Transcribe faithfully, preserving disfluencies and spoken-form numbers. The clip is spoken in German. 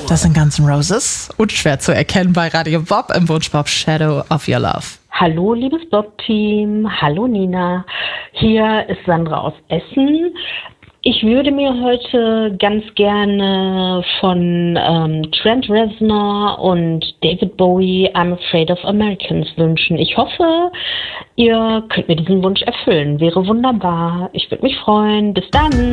Das sind Guns N' Roses. Unschwer zu erkennen bei Radio Bob im Wunschbob Shadow of Your Love. Hallo, liebes Bob-Team. Hallo, Nina. Hier ist Sandra aus Essen. Ich würde mir heute ganz gerne von ähm, Trent Reznor und David Bowie I'm Afraid of Americans wünschen. Ich hoffe, ihr könnt mir diesen Wunsch erfüllen. Wäre wunderbar. Ich würde mich freuen. Bis dann.